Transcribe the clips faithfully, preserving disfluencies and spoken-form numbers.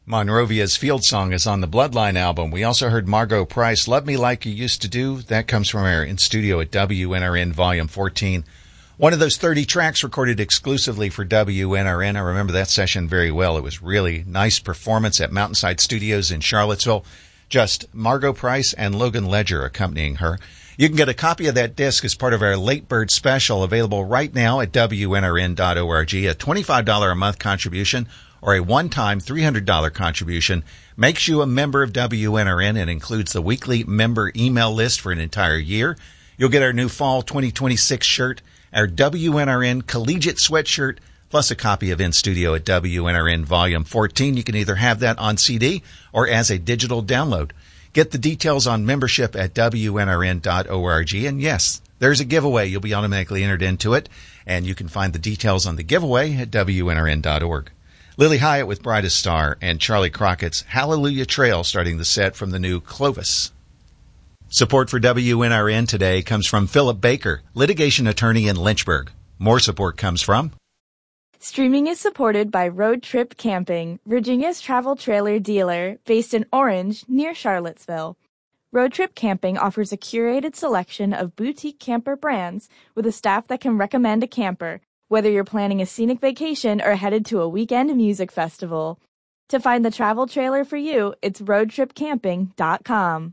Monrovia's Field Song is on the Bloodline album. We also heard Margo Price, Love Me Like You Used to Do. That comes from our in studio at W N R N Volume fourteen. One of those thirty tracks recorded exclusively for W N R N. I remember that session very well. It was really nice performance at Mountainside Studios in Charlottesville. Just Margo Price and Logan Ledger accompanying her. You can get a copy of that disc as part of our Late Bird Special, available right now at W N R N dot org. A twenty-five dollars a month contribution or a one-time three hundred dollars contribution makes you a member of W N R N and includes the weekly member email list for an entire year. You'll get our new Fall twenty twenty-six shirt, our W N R N Collegiate Sweatshirt, plus a copy of In Studio at W N R N Volume fourteen. You can either have that on C D or as a digital download. Get the details on membership at W N R N dot org. And yes, there's a giveaway. You'll be automatically entered into it. And you can find the details on the giveaway at W N R N dot org. Lily Hyatt with Brightest Star and Charlie Crockett's Hallelujah Trail starting the set from the new Clovis. Support for W N R N today comes from Philip Baker, litigation attorney in Lynchburg. More support comes from... Streaming is supported by Road Trip Camping, Virginia's travel trailer dealer based in Orange, near Charlottesville. Road Trip Camping offers a curated selection of boutique camper brands with a staff that can recommend a camper, whether you're planning a scenic vacation or headed to a weekend music festival. To find the travel trailer for you, it's road trip camping dot com.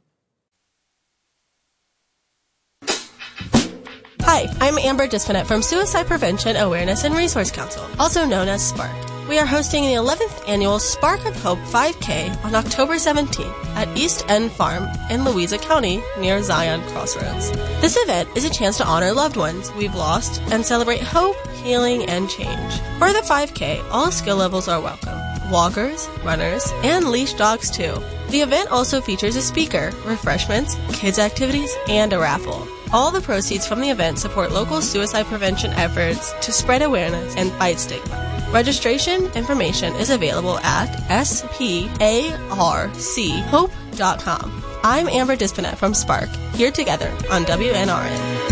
Hi, I'm Amber Dispinet from Suicide Prevention Awareness and Resource Council, also known as SPARK. We are hosting the eleventh annual Spark of Hope five K on October seventeenth at East End Farm in Louisa County near Zion Crossroads. This event is a chance to honor loved ones we've lost and celebrate hope, healing, and change. For the five K, all skill levels are welcome. Walkers, runners, and leash dogs too. The event also features a speaker, refreshments, kids activities, and a raffle. All the proceeds from the event support local suicide prevention efforts to spread awareness and fight stigma. Registration information is available at S P A R C hope dot com. I'm Amber Dispinet from Spark, here together on W N R N.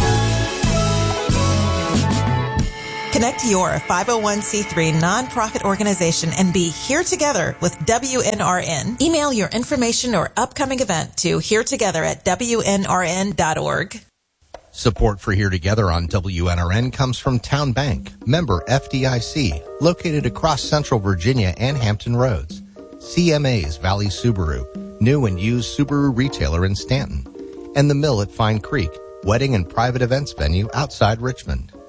Connect your five oh one c three nonprofit organization and be here together with W N R N. Email your information or upcoming event to here together at W N R N dot org. Support for Here Together on W N R N comes from Town Bank, member F D I C, located across Central Virginia and Hampton Roads. C M A's Valley Subaru, new and used Subaru retailer in Stanton. And The Mill at Fine Creek, wedding and private events venue outside Richmond.